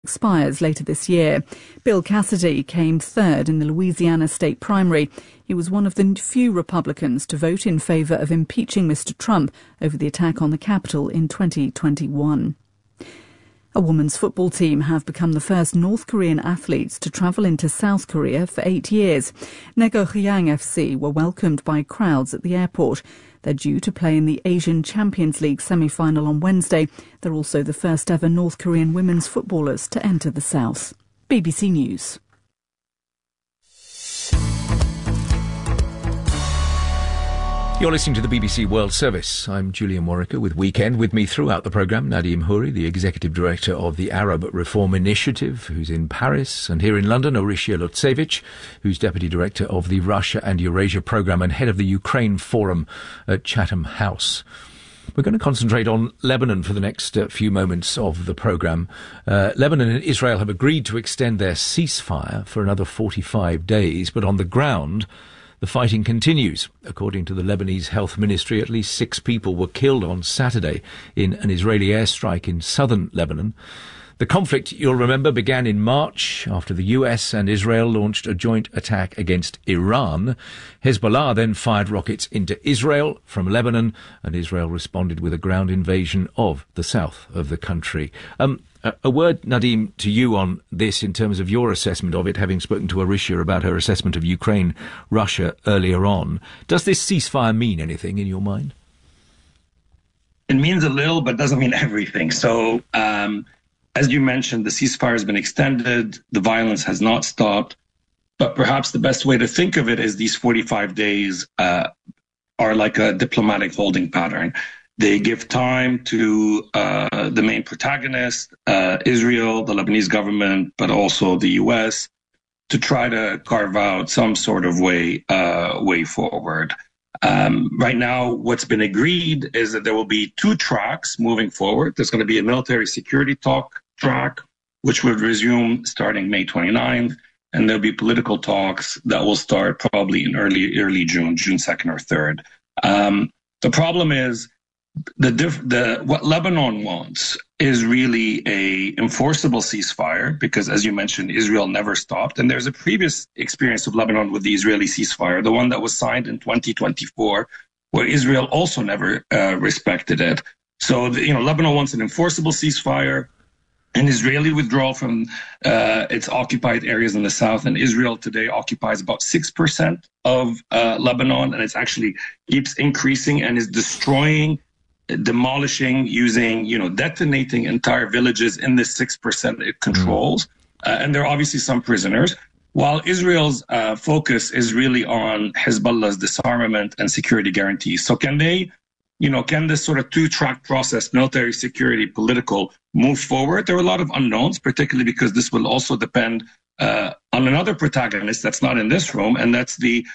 expires later this year. Bill Cassidy came third in the Louisiana state primary. He was one of the few Republicans to vote in favour of impeaching Mr. Trump over the attack on the Capitol in 2021. A women's football team have become the first North Korean athletes to travel into South Korea for 8 years. Nagohyang FC were welcomed by crowds at the airport. They're due to play in the Asian Champions League semi-final on Wednesday. They're also the first ever North Korean women's footballers to enter the South. BBC News. You're listening to the BBC World Service. I'm Julian Warwicker with Weekend. With me throughout the programme, Nadim Houri, the Executive Director of the Arab Reform Initiative, who's in Paris, and here in London, Orysia Lutsevich, who's Deputy Director of the Russia and Eurasia Programme and Head of the Ukraine Forum at Chatham House. We're going to concentrate on Lebanon for the next few moments of the programme. Lebanon and Israel have agreed to extend their ceasefire for another 45 days, but on the ground, the fighting continues. According to the Lebanese Health Ministry, at least 6 people were killed on Saturday in an Israeli airstrike in southern Lebanon. The conflict, you'll remember, began in March after the US and Israel launched a joint attack against Iran. Hezbollah then fired rockets into Israel from Lebanon, and Israel responded with a ground invasion of the south of the country. A word, Nadim, to you on this in terms of your assessment of it, having spoken to Orysia about her assessment of Ukraine, Russia earlier on. Does this ceasefire mean anything in your mind? It means a little, but doesn't mean everything. So, as you mentioned, the ceasefire has been extended. The violence has not stopped. But perhaps the best way to think of it is these 45 days are like a diplomatic holding pattern. They give time to the main protagonist, Israel, the Lebanese government, but also the U.S., to try to carve out some sort of way forward. Right now, what's been agreed is that there will be 2 tracks moving forward. There's going to be a military security talk track, which would resume starting May 29th, and there'll be political talks that will start probably in early June 2nd or 3rd. The problem is, what Lebanon wants is really a enforceable ceasefire, because, as you mentioned, Israel never stopped. And there's a previous experience of Lebanon with the Israeli ceasefire, the one that was signed in 2024, where Israel also never respected it. So, Lebanon wants an enforceable ceasefire, an Israeli withdrawal from its occupied areas in the south. And Israel today occupies about 6% of Lebanon, and it actually keeps increasing and is demolishing, using, detonating entire villages in the 6% it controls. And there are obviously some prisoners, while Israel's focus is really on Hezbollah's disarmament and security guarantees. So can this sort of 2-track process, military, security, political, move forward? There are a lot of unknowns, particularly because this will also depend on another protagonist that's not in this room, and that's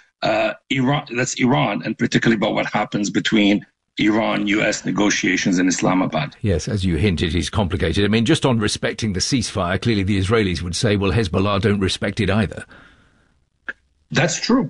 Iran, and particularly about what happens between Iran-US negotiations in Islamabad. Yes, as you hinted, it's complicated. I mean, just on respecting the ceasefire, clearly the Israelis would say, well, Hezbollah don't respect it either. That's true.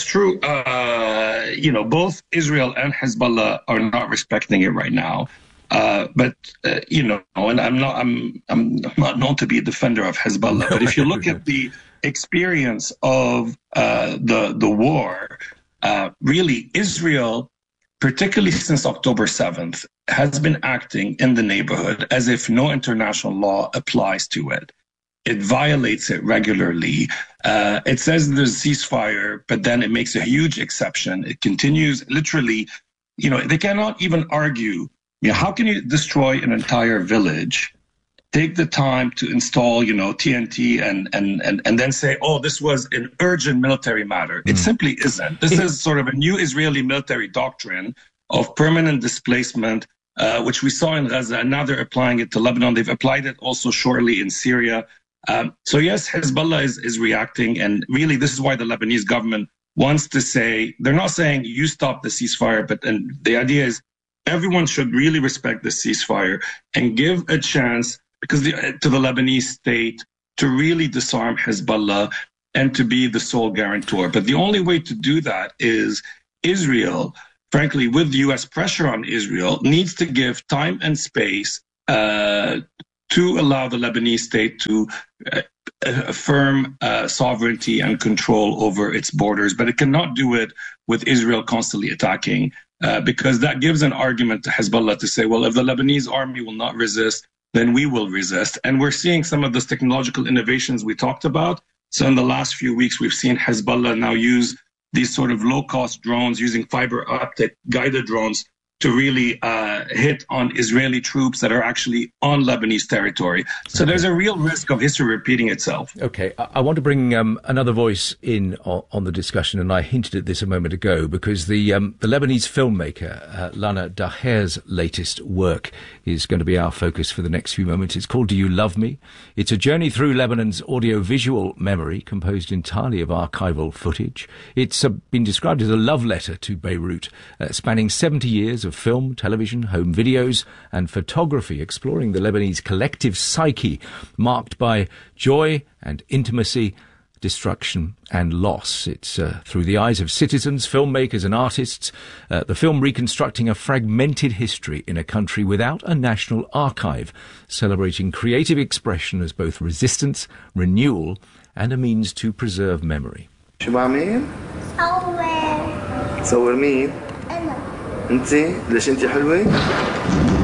Both Israel and Hezbollah are not respecting it right now. And I'm not known to be a defender of Hezbollah, but if you look at the experience of the war, really Israel, particularly since October 7th, has been acting in the neighborhood as if no international law applies to it. It violates it regularly. It says there's a ceasefire, but then it makes a huge exception. It continues literally, they cannot even argue. How can you destroy an entire village, take the time to install, TNT and then say, oh, this was an urgent military matter? It simply isn't. This is sort of a new Israeli military doctrine of permanent displacement, which we saw in Gaza, and now they're applying it to Lebanon. They've applied it also shortly in Syria. So yes, Hezbollah is reacting, and really this is why the Lebanese government wants to say, they're not saying you stop the ceasefire, but the idea is everyone should really respect the ceasefire and give a chance to the Lebanese state to really disarm Hezbollah and to be the sole guarantor. But the only way to do that is Israel, frankly, with U.S. pressure on Israel, needs to give time and space to allow the Lebanese state to affirm sovereignty and control over its borders, but it cannot do it with Israel constantly attacking, because that gives an argument to Hezbollah to say, well, if the Lebanese army will not resist, then we will resist. And we're seeing some of those technological innovations we talked about. So in the last few weeks, we've seen Hezbollah now use these sort of low-cost drones using fiber optic guided drones to really hit on Israeli troops that are actually on Lebanese territory. So there's a real risk of history repeating itself. Okay, I want to bring another voice in on the discussion, and I hinted at this a moment ago, because the Lebanese filmmaker Lana Daher's latest work is going to be our focus for the next few moments. It's called Do You Love Me? It's a journey through Lebanon's audio-visual memory, composed entirely of archival footage. It's been described as a love letter to Beirut, spanning 70 years of film, television, home videos and photography, exploring the Lebanese collective psyche, marked by joy and intimacy, destruction and loss. It's through the eyes of citizens, filmmakers and artists, the film reconstructing a fragmented history in a country without a national archive, celebrating creative expression as both resistance, renewal and a means to preserve memory. شو بعمل؟ صور مين؟ أنا. أنتِ؟ ليش أنتِ حلوة؟